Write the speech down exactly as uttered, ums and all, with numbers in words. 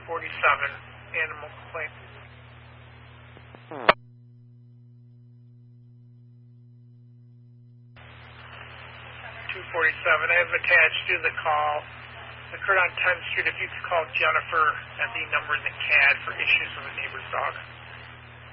forty-seven, animal complaint. two forty-seven, I have attached to the call. It occurred on tenth Street. If you could call Jennifer at the number in the C A D for issues with a neighbor's dog.